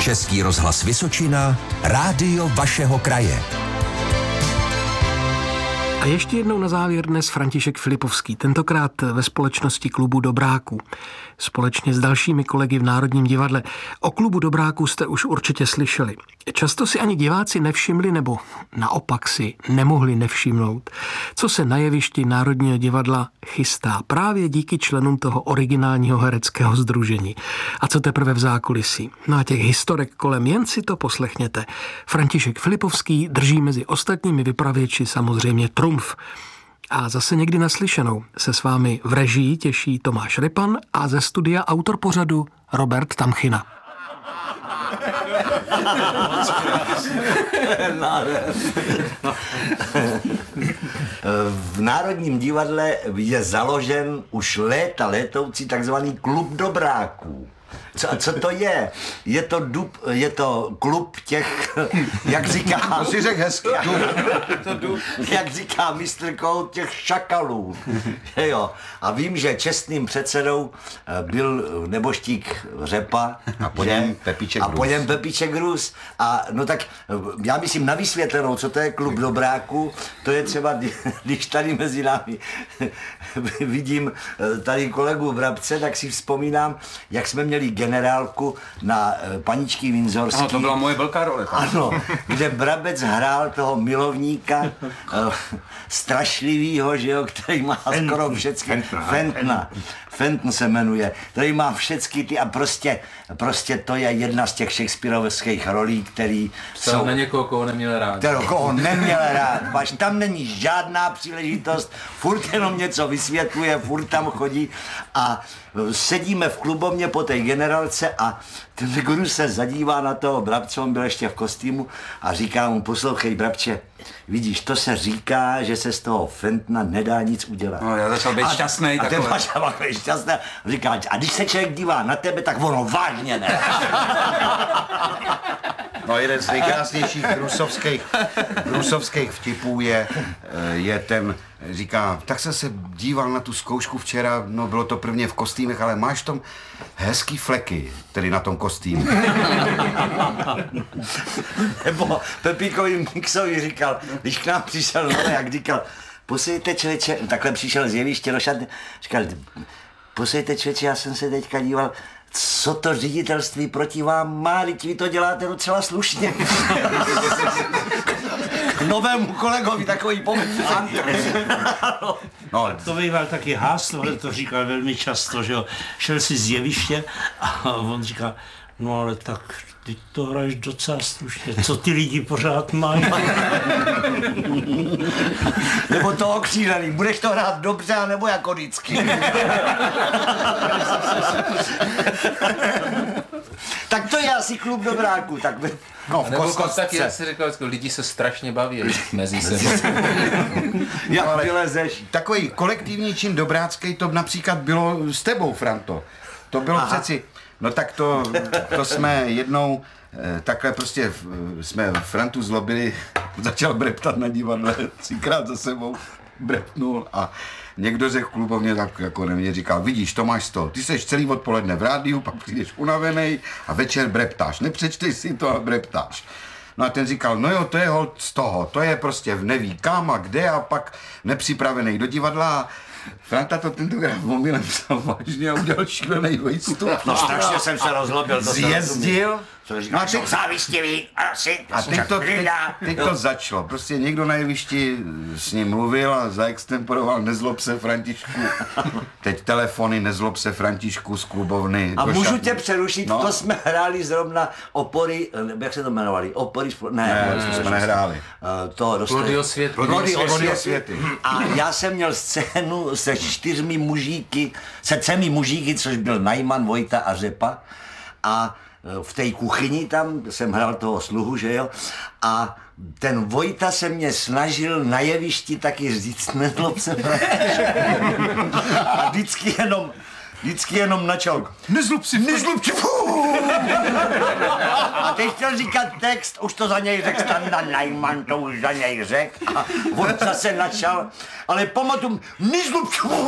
Český rozhlas Vysočina, rádio vašeho kraje. A ještě jednou na závěr dnes František Filipovský, tentokrát ve společnosti Klubu Dobráků. Společně s dalšími kolegy v Národním divadle. O Klubu Dobráků jste už určitě slyšeli. Často si ani diváci nevšimli, nebo naopak si nemohli nevšimnout, co se na jevišti Národního divadla chystá právě díky členům toho originálního hereckého sdružení. A co teprve v zákulisí. No a těch historek kolem, jen si to poslechněte. František Filipovský drží mezi ostatními vypravěči samozřejmě trumf. A zase někdy naslyšenou se s vámi v režii těší Tomáš Repan a ze studia autor pořadu Robert Tamchina. V Národním divadle je založen už léta létoucí takzvaný Klub Dobráků. Co to je? Je to klub těch, jak říká... To si řek hezky. Jak říká mistr Kout, těch šakalů. Jo. A vím, že čestným předsedou byl neboštík Řepa. A po něm Pepíček Rus. A no tak já myslím na vysvětlenou, co to je Klub Dobráků, to je třeba, když tady mezi námi vidím tady kolegu Brabce, tak si vzpomínám, jak jsme měli generálku na Paničky Winzorský. Ano, to byla moje velká role. Ano, kde Brabec hrál toho milovníka strašlivýho, že jo, který má skoro všecky. Fentn se jmenuje, který má všecky ty a prostě to je jedna z těch shakespearovských rolí, který jsou na někoho, koho neměl rád. Koho neměl rád. Tam není žádná příležitost, furt jenom něco vysvětluje, furt tam chodí a sedíme v klubovně po té generálce a ten guru se zadívá na toho Brabce, on byl ještě v kostýmu a říká mu, poslouchej Brabče, vidíš, to se říká, že se z toho Fentna nedá nic udělat. No, já začal být šťastnej. A ten začal být šťastný. Říká, a když se člověk dívá na tebe, tak ono vážně ne. No, jeden z nejkrásnějších brusovských vtipů je ten, říká, tak jsem se díval na tu zkoušku včera, no bylo to prvně v kostýmech, ale máš tam hezký fleky, tedy na tom kostýmu. Nebo Pepíkovi Mixovi říkal, když k nám přišel, jak říkal, posejte člověče, takhle přišel z jeviště do šatny, říkal, posejte člověče, já jsem se teďka díval, co to ředitelství proti vám má, teď vy to děláte docela slušně. Novému kolegovi takový poměr. No. To býval taky Haas, ale to říkal velmi často, že jo. Šel si z jeviště a on říká, no ale tak ty to hraješ docela slušně, co ty lidi pořád mají. Nebo to okřílený, budeš to hrát dobře, nebo jako vždycky. Tak to je asi Klub Dobráků, tak no, nebo taky, jak jsi řekl, lidi se strašně baví mezi sebou. Jak vylezeš. Takový kolektivní čin dobrácký, to například bylo s tebou, Franto. To bylo přeci, no tak to jsme jednou takhle prostě jsme Frantu zlobili, začal breptat na divadle, 3krát za sebou brepnul a někdo řekl klubovně, tak jako nemě říkal, vidíš, to máš to, ty seš celý odpoledne v rádiu, pak přijdeš unavenej a večer breptáš, nepřečteš si to a breptáš. No a ten říkal, no jo, to je holt z toho, to je prostě neví kam a kde a pak nepřipravený do divadla. Franta to tentokrát omylem psal vážně a udělal šílený výstup. No strašně jsem se rozlobil. Zjezdil. No a teď závistivý, asi. A teď to začalo. Prostě někdo na jevišti s ním mluvil a zaextemporoval nezlob se Františku. Teď telefony nezlob se Františku z klubovny. A můžu tě přerušit, no? To jsme hráli zrovna opory, jak se to jmenovali? Opory, ne, jsme nehráli. Plody osvěty. A já jsem měl scénu se 4 mužíky, se 3 mužíky, což byl Najman, Vojta a Řepa. A v té kuchyni tam jsem hrál toho sluhu, že jo, a ten Vojta se mě snažil na jevišti taky říct, nezlob se, a vždycky jenom vždycky jenom načal. Nezlob si. A teď chtěl říkat text, už to za něj řekl Standa Najman, to už za něj řekl. A on zase načal, ale pamatuju, nezlob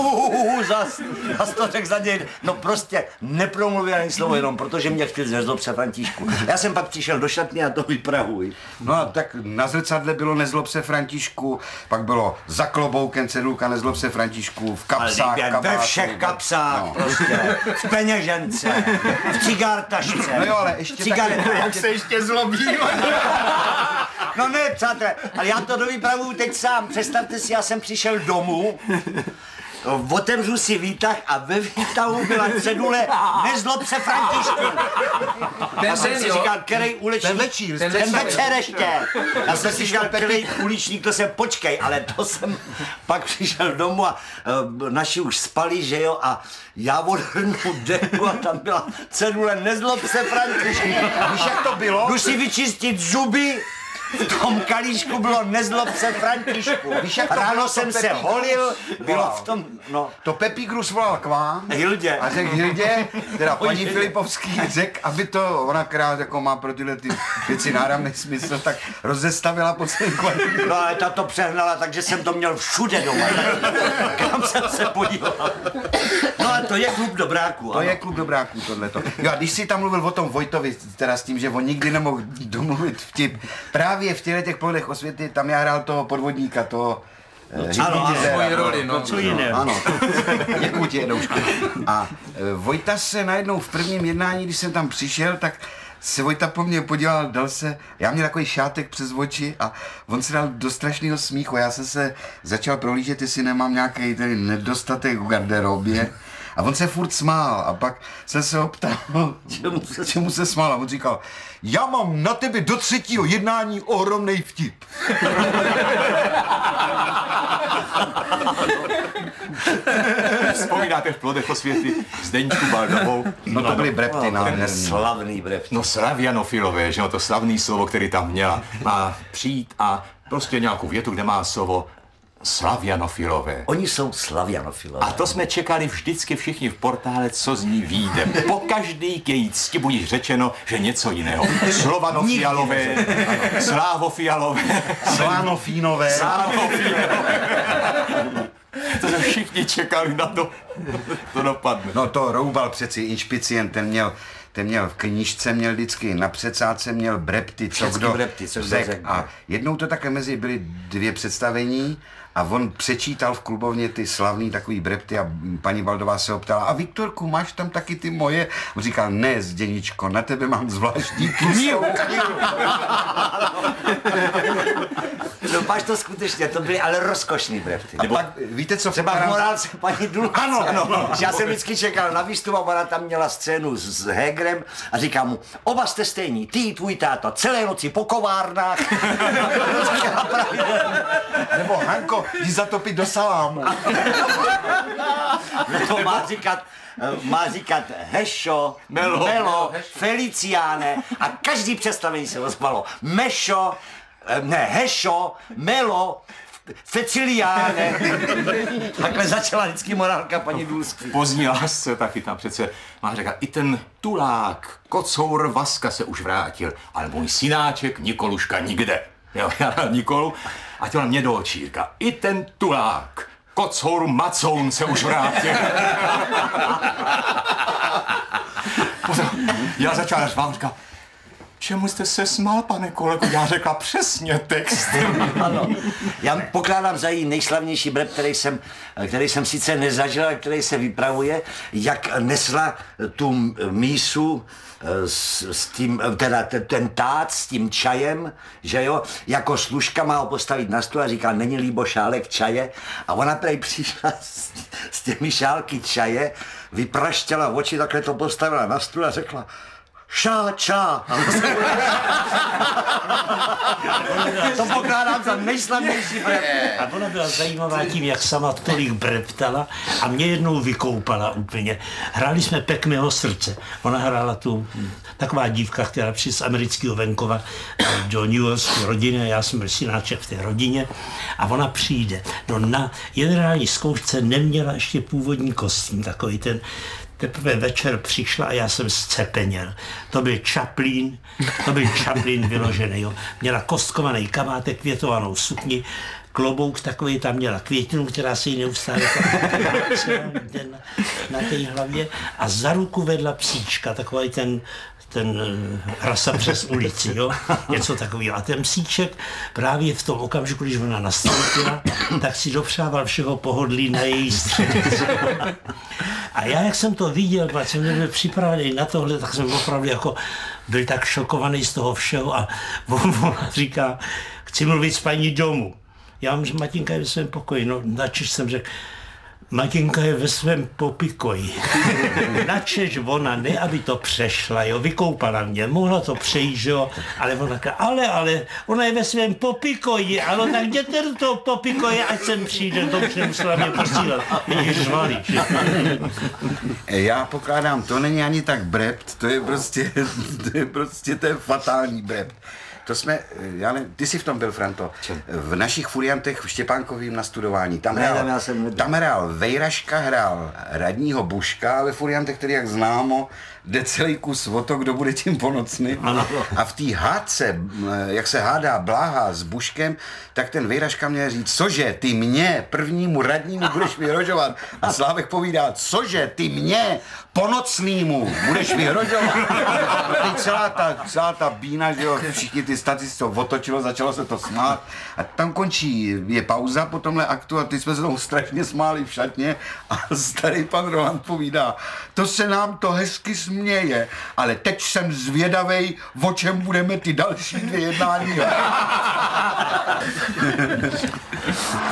zas to řekl za něj. No prostě nepromluvil ani slovo, jenom protože mě chtěl nezlob se Františku. Já jsem pak přišel do šatny a to vypravuj. No a tak na zrcadle bylo nezlob se Františku, pak bylo za kloboukem cedulka nezlob se Františku, v kapsách, ve všech kapsách, no. Prostě, v peněžence, v cigártašce. No jo, ale ještě taky, jak se ještě zlobí. No ne, přátelé, ale já to dovypravuju teď sám. Představte si, já jsem přišel domů, otevřu si výtah a ve výtahu byla cedule nezlob se Františku. Já jsem si říkal, který uličník, ten večer ještě. Já jsem si říkal, který uličník, to se počkej, ale to jsem pak přišel domů a naši už spali, že jo, a já odhrnu deku a tam byla cedule nezlob se Františku. Víš, jak to bylo? Jdu si vyčistit zuby. V tom kalíšku bylo nezlob se Františku. Ráno jsem se holil, bylo v tom, no. To Pepík volal k vám. Hildě. A řekl Hildě, teda paní Filipovský řekl, aby to, ona krát jako má pro tyhle ty věci náramný smysl, tak rozestavila po celém kvartíru. No ale ta to přehnala, takže jsem to měl všude doma. Kam jsem se podíval. No a to je klub dobráků. To je klub dobráků, tohleto. Jo a když jsi tam mluvil o tom Vojtovi, teda s tím, že on nikdy nemohl domluvit vtip, právě v těch Pohodech Osvěty, tam já hrál toho podvodníka, toho svoji roli, no. Co jiné. Ano, děkuji ti, Edoušku. A Vojta se najednou v prvním jednání, když jsem tam přišel, tak se Vojta po mně podíval, dal se, já měl takový šátek přes oči a on se dal do strašného smíchu. Já jsem se začal prohlížet, jestli nemám nějaký tady nedostatek v garderobě. A on se furt smál a pak jsem se ho ptal, čemu se smál a on říkal, já mám na tebe do třetího jednání ohromnej vtip. Vzpomínáte v Plodech Osvěty Zdeňku Baldovou? No to byly brepty nádherný. Slavný brepty. No slavianofilové, že jo, to slavný slovo, který tam měla. Má přijít a prostě nějakou větu, kde má slovo slavianofilové. Oni jsou slavianofilové. A to jsme čekali vždycky všichni v portále, co z ní vyjde. Po každý k její cti bude řečeno, že něco jiného. Slovanofialové, slávofialové, Slánofínové. To jsme všichni čekali na to dopadne. No to Roubal přeci, inšpicient, ten měl v knížce, měl vždycky na předsádce, měl brepty, co kdo řekl. A jednou to také mezi byly 2 představení a on přečítal v klubovně ty slavný takový brepty a paní Baldová se ho ptala, a Viktorku, máš tam taky ty moje? On říkal, ne, Zděničko, na tebe mám zvláštní knihu. No máš to skutečně, to byly ale rozkošný brepty. A pak, víte co? Třeba v morálce paní Dulce. Ano. Já jsem vždycky čekal na výstup a ona tam měla scénu s Hegerem a říká mu, oba jste stejní, ty, tvůj táta, celé noci po kovárnách. Nebo Hanko, jdi zatopit do salámu. To má říkat Hešo, Melo, Feliciáne a každý představení se ozvalo. Hešo, Melo, Feciliáne. Takhle začala vždycky morálka paní Dulský. V pozdní lásce taky tam přece má říkat, i ten tulák, kocour Vaska se už vrátil, ale můj synáček Nikoluška nikde. Jo, já dal Nikolu a těla mě do očí říká, i ten tulák, kocour Macoun se už vrátil. Potom já začal řvát, říká, čemu jste se smál, pane kolego? Já řekla přesně text. Ano. Já pokládám za její nejslavnější brep, který jsem sice nezažil, ale který se vypravuje, jak nesla tu mísu s tím, teda ten tát s tím čajem, že jo, jako služka má ho postavit na stůl a říká, není líbo šálek čaje, a ona tady přišla s těmi šálky čaje, vypraštěla oči, takhle to postavila na stůl a řekla, ča. To pokládám za nejslavnější brep. A ona byla zajímavá tím, jak sama tolik breptala a mě jednou vykoupala úplně. Hráli jsme Pek mého srdce. Ona hrála tu, taková dívka, která přišla z amerického venkova do New Yorkské rodiny, já jsem byl synáček v té rodině a ona přijde. No na generální zkoušce neměla ještě původní kostým, takový ten teprve večer přišla a já jsem zcepeněl. To byl Chaplin vyložený. Jo. Měla kostkovaný kabátek, květovanou sukni, klobouk takový, tam měla květinu, která se jí neustále na té hlavě a za ruku vedla psíčka, takový ten rasa přes ulici, jo? Něco takového. A ten psíček právě v tom okamžiku, když ona nastoupila, tak si dopřával všeho pohodlí na její středici. A já, jak jsem to viděl, protože jsem nebyl připravený na tohle, tak jsem opravdu jako byl tak šokovaný z toho všeho a ona říká, chci mluvit s paní Domu. Já mám, že Matinka je ve svém pokoji. No, načež jsem řekl, Matinka je ve svém popikoji. Načež ona, ne, aby to přešla, jo, vykoupala mě, mohla to přejít, jo, ale ona říká, ale, ona je ve svém popikoji, ale tak jděte do toho popikoje, ať sem přijde, to už nemusela mě posílat. Mě žvalí, že? Já pokládám, to není ani tak brept, to je fatální brept. To jsme, ty jsi v tom byl, Franto, v našich furiantech v Štěpánkovým nastudování. Tam hrál Vejraška, hrál radního Buška, ve furiantech, který, jak známo, jde celý kus o to, kdo bude tím ponocný. A v té hádce, jak se hádá Bláha s Buškem, tak ten Vejraška měl říct, cože, ty mě, prvnímu radnímu budeš vyhrožovat. A Slávek povídá, cože, ty mě, ponocnýmu budeš vyhrožovat. A celá ta bína, že jo, všichni ty statisty to otočilo, začalo se to smát. A tam končí, je pauza po tomhle aktu a ty jsme se tomu strašně smáli v šatně a starý pan Roland povídá, to se nám to hezky směje, ale teď jsem zvědavej, o čem budeme ty další 2 jednání.